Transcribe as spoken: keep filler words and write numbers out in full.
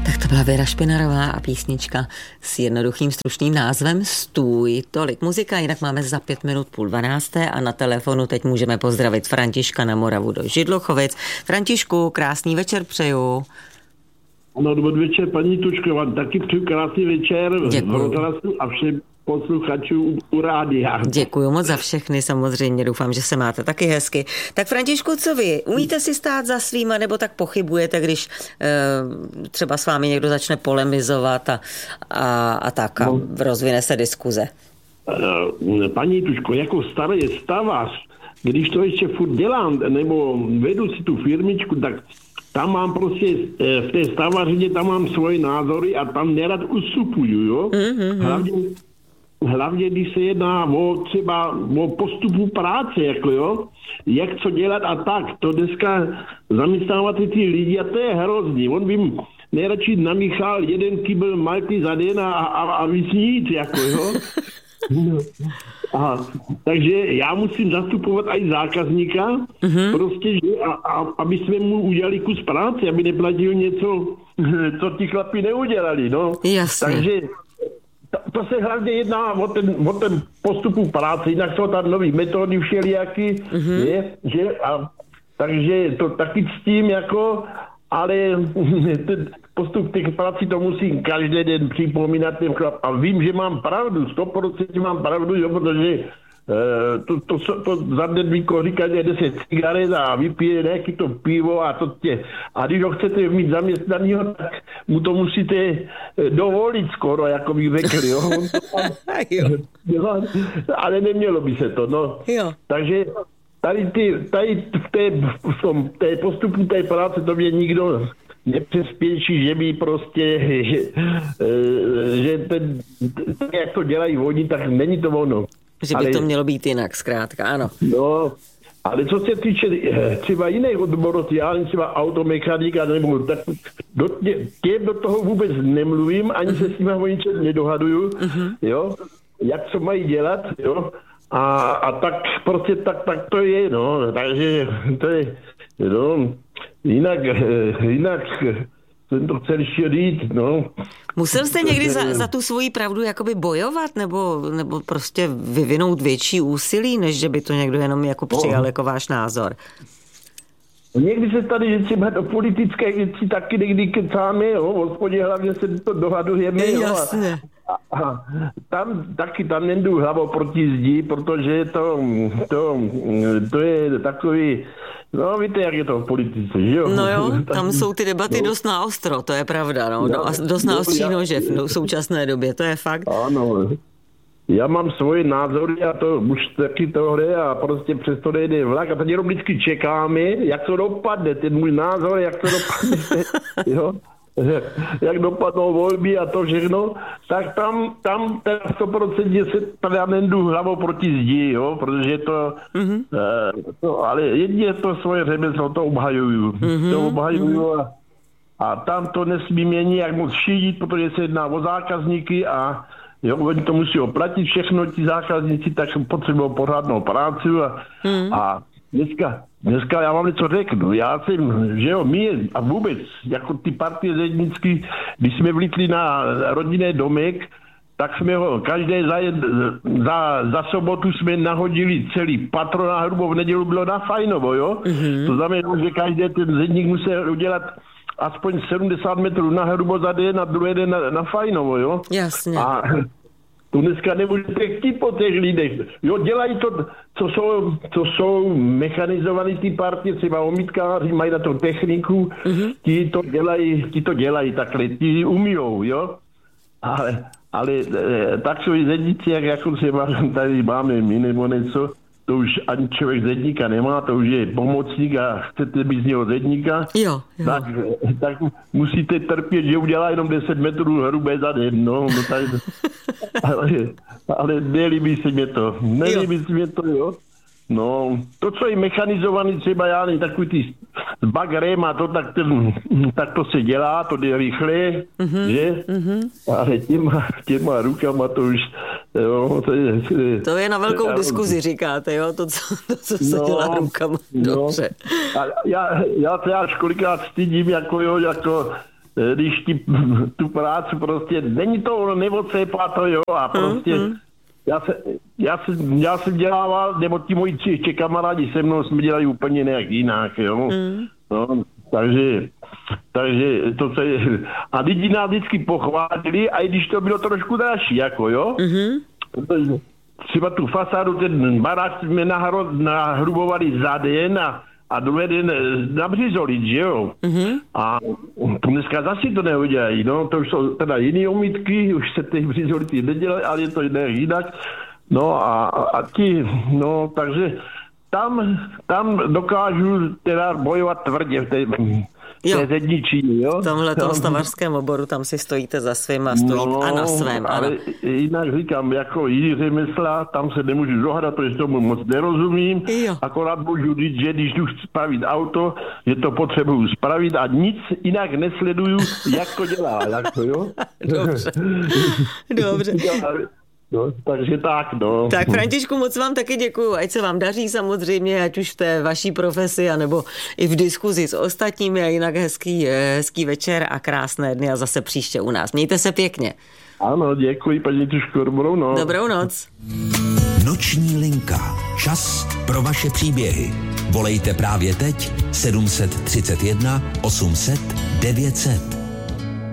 Tak to byla Věra Špinarová a písnička s jednoduchým stručným názvem Stůj. Tolik muzika, jinak máme za pět minut půl dvanácté a na telefonu teď můžeme pozdravit Františka na Moravu do Židlochovic. Františku, krásný večer přeju. Ano, dobrý večer, paní Tučko, vám taky přeju krásný večer. Děkuju. A všem posluchačů u rádia. Děkuju moc za všechny, samozřejmě, doufám, že se máte taky hezky. Tak Františku, co vy? Umíte si stát za svýma, nebo tak pochybujete, když e, třeba s vámi někdo začne polemizovat a, a, a tak a no. rozvine se diskuze? Paní Tučko, jako starý stavař, když to ještě furt dělám, nebo vedu si tu firmičku, tak tam mám prostě, v té stavařině tam mám svoje názory a tam nerad ustupuju, jo? Mm-hmm. Hlavně, hlavně, když se jedná o třeba o postupu práce, jako jo, jak co dělat a tak. To dneska zaměstnávat ty lidi a to je hrozný. On by nejradši namíchal jeden kýbl malty za den a, a, a víc nic, jako jo. A, takže já musím zastupovat i zákazníka, mm-hmm. prostě, že, a, a, aby jsme mu udělali kus práce, aby neplatil něco, co ti chlapi neudělali, no. Jasně. Takže to, to se hlavně jedná o ten, o ten postupu práce, jinak jsou tam nový metody všelijaký, mm-hmm. je, že, a, takže to taky ctím, jako, ale ten postup těch prací to musím každý den připomínat těm chlap. A vím, že mám pravdu, sto procent mám pravdu, jo, protože uh, to, to, to, to za den vykoříkají deset cigaret a vypije nějaký to pivo a to tě. A když ho chcete mít zaměstnanýho, tak mu to musíte dovolit skoro, jako bych řekl, jo. jo. jo. Ale nemělo by se to, no. Jo. Takže tady, ty, tady v, té, v tom té postupu té práce to mě nikdo nepřespěší, že by prostě, že, že ten, jak to dělají oni, tak není to ono. Že by ale, to mělo být jinak, zkrátka, ano. No, ale co se týče třeba jiných odborů, já třeba automechanika, nebo tak do, těm do toho vůbec nemluvím, ani se s nimi o ničem nedohaduju, uh-huh. jo, jak co mají dělat, jo, a, a tak prostě tak, tak to je, no, takže to je, no, jinak, jinak jsem to chtěl ještě říct, no. Musel jste někdy za, za tu svoji pravdu jakoby bojovat, nebo, nebo prostě vyvinout větší úsilí, než že by to někdo jenom jako přijal jako váš názor? Někdy se tady, že třeba do politické věci taky někdy kecáme, jo, v hospodě hlavně se to dohadujeme, jo. Jasně. A, a tam taky tam nejdu hlavou proti zdi, protože to, to, to je takový, no víte, jak je to v politice, že jo? No jo, tam jsou ty debaty no. dost naostro, to je pravda, no, no dost naostří no, nože v současné době, to je fakt. Ano, já mám svoje názory a to už taky tohle a prostě přes to nejde vlak a teď jenom vždycky čekáme, jak to dopadne, ten můj názor, jak to dopadne, jo? Jak dopadnou volby a to všechno, tak tam, tam sto procent se tady nejdu hlavou proti zdi, jo, protože to, mm-hmm. uh, to ale jedině to svoje řemeslo, to obhajuju, mm-hmm. to obhajuju a, a tam to nesmí mě nijak moc šídit, protože se jedná o zákazníky a jo, oni to musí oplatit všechno, ti zákazníci, tak potřebují pořádnou práci a, mm. a dneska Dneska já vám něco řeknu. Já jsem, že jo, my a vůbec, jako ty partie zednický, když jsme vlítli na rodinný domek, tak jsme ho každé za, za, za sobotu jsme nahodili celý patro na hrubo, v nedělu bylo na Fajnovo, jo. Mm-hmm. To znamená, že každý ten zedník musel udělat aspoň sedmdesát metrů na hrubo za den a druhý den na, na Fajnovo, jo. Jasně. A tu dneska nemůžete chtít po těch lidech. Jo, dělají to, co jsou, co jsou mechanizovaný ty partie, třeba omítkáři, mají na to techniku, mm-hmm. ti to dělají, ti to dělají takhle, ti umíjou, jo. Ale, ale takový zedníci, jak jako se tady máme my nebo něco, to už ani člověk zedníka nemá, to už je pomocník a chcete být z něho zedníka, jo, jo. Tak, tak musíte trpět, že udělá jenom deset metrů hrubé za den, no, no tady, ale, ale nelíbí se mě to, nelíbí se mě to, jo. No, to, co je mechanizovaný, třeba já nevím, takový ty s bagrem a to, tak, ten, tak to se dělá, to jde rychle, mm-hmm, že? Mm-hmm. Ale těma, těma rukama to už, jo, to je... To je na velkou to, diskuzi, říkáte, jo, to, co, to, co se no, dělá rukama, dobře. No, a já, já se až kolikrát stydím, jako jo, jako když ti tu práci prostě, není to ono neodcepá to, jo, a prostě mm, mm. já, se, já, se, já jsem dělával, nebo ti moji tři kamarádi se mnou jsme dělali úplně nějak jinak, jo. Mm. No, takže, takže to se, a lidi nás vždycky pochválili, a i když to bylo trošku dražší, jako, jo. Mm-hmm. Třeba tu fasádu, ten barák jsme nahro, nahrubovali za den a a druhý den na břizolit, že jo? Mm-hmm. A dneska zase to neudělají, no, to už jsou teda jiný omítky, už se těch břizolity nedělají, ale je to jinak. No a, a ti, no, takže tam, tam dokážu teda bojovat tvrdě v té, té zedničí, jo? V tomhletom stavařském oboru, tam si stojíte za svým a stojíte no, a na svém. Ale ano. Jinak říkám, jako jiný řemesla, tam se nemůžu dohadat, protože tomu moc nerozumím. Jo. Akorát můžu říct, že když jdu spravit auto, že to potřebuju spravit a nic jinak nesleduju, jak to dělá. Jak to, jo? Dobře. Dobře. No, takže tak, no. Tak Františku, moc vám taky děkuju, ať se vám daří samozřejmě, ať už v té vaší profesi, anebo i v diskuzi s ostatními, a jinak hezký, hezký večer a krásné dny a zase příště u nás. Mějte se pěkně. Ano, děkuji, paní Tuško, dobrou noc. Dobrou noc. Noční linka. Čas pro vaše příběhy. Volejte právě teď sedm set třicet jedna osm set devět set.